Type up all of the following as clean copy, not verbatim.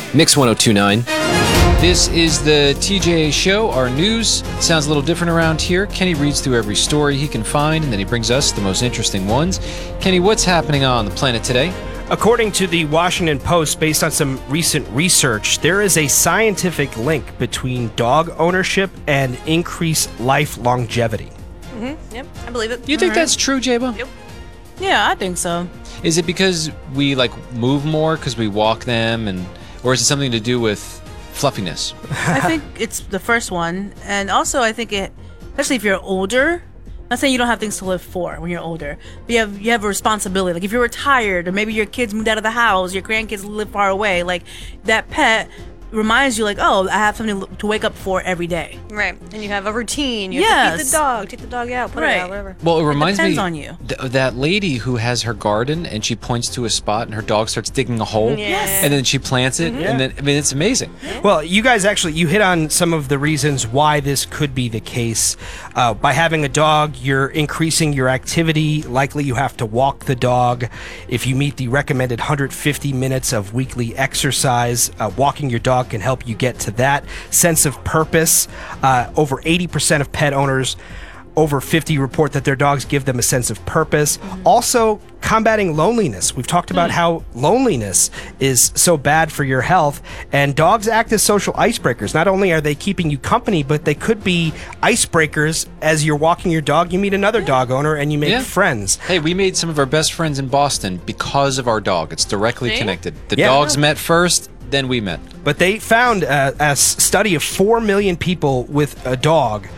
Mix 1029. This is the TJ Show. Our news sounds a little different around here. Kenny reads through every story he can find, and then he brings us the most interesting ones. Kenny, what's happening on the planet today? According to the Washington Post, based on some recent research, there is a scientific link between dog ownership and increased life longevity. Yep, I believe it. You think that's true, Jabo? Yep. Yeah, I think so. Is it because we move more because we walk them, or is it something to do with fluffiness? I think it's the first one, and also I think especially if you're older. Not saying you don't have things to live for when you're older, but you have a responsibility. Like if you're retired, or maybe your kids moved out of the house, your grandkids live far away. Like that pet reminds you, like, oh, I have something to wake up for every day. Right, and you have a routine. You have to feed the dog, take the dog out, put it out, whatever. Well, it reminds me depends on you. Of that lady who has her garden and she points to a spot and her dog starts digging a hole, Yes. and then she plants it, and then it's amazing. Well, you guys you hit on some of the reasons why this could be the case. By having a dog, you're increasing your activity. Likely you have to walk the dog. If you meet the recommended 150 minutes of weekly exercise, walking your dog can help you get to that sense of purpose. Over 80% of pet owners over 50 report that their dogs give them a sense of purpose. Also, combating loneliness. We've talked about how loneliness is so bad for your health, and dogs act as social icebreakers. Not only are they keeping you company, but they could be icebreakers. As you're walking your dog, you meet another dog owner and you make friends. Hey, we made some of our best friends in Boston because of our dog. It's directly connected. The Yeah. dogs met first, then we met. But they found a study of 4 million people with a dog,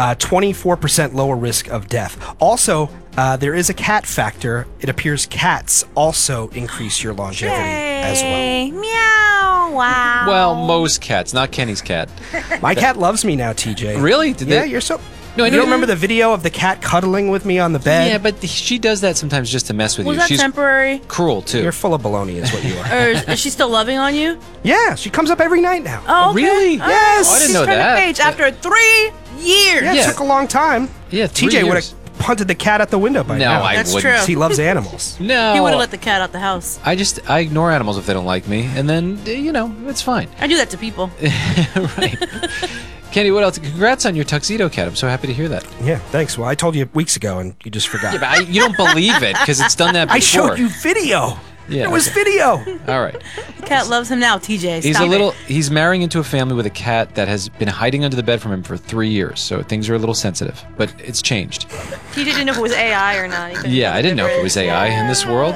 24% lower risk of death. Also, there is a cat factor. It appears cats also increase your longevity as well. Meow. Wow. Well, most cats, not Kenny's cat. My cat loves me now, TJ. Really? You're so... No, I you know- don't remember the video of the cat cuddling with me on the bed? Yeah, but she does that sometimes just to mess with Was you. that She's temporary? cruel, too. You're full of baloney is what you are. Or is she still loving on you? Yeah, she comes up every night now. Oh, okay. Really? Yes. Oh, I didn't She's know turned the that. page after 3 years. Yeah, it took a long time. Yeah, 3 TJ would years. have punted the cat out the window by No, now. I That's wouldn't. true. He loves animals. No. He would have let the cat out the house. I ignore animals if they don't like me, and then, it's fine. I do that to people. Right. Kenny, what else? Congrats on your tuxedo cat. I'm so happy to hear that. Yeah, thanks. Well, I told you weeks ago and you just forgot. Yeah, but you don't believe it because it's done that before. I showed you video. Yeah, it was okay. video. All right. Cat loves him now, TJ. He's Stop it. He's marrying into a family with a cat that has been hiding under the bed from him for 3 years, so things are a little sensitive, but it's changed. He didn't know if it was AI or not. He couldn't Yeah, tell I the didn't know if it was difference. AI in this world.